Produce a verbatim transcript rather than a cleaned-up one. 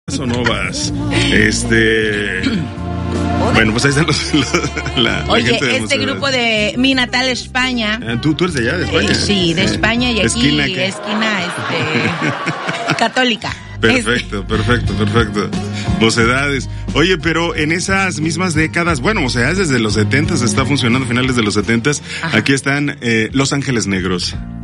¿o no vas? Este... Bueno, pues ahí están los, los, la, Oye, la gente de este Mocedades. grupo de mi natal España. Ah, ¿Tú, tú eres de allá, de España? Eh, sí, de España y aquí, ¿Esquina qué? esquina, este, católica. Perfecto, perfecto, perfecto. Mocedades. Oye, pero en esas mismas décadas, bueno, Mocedades desde los setentas está funcionando, finales de los setentas. Aquí están eh, Los Ángeles Negros.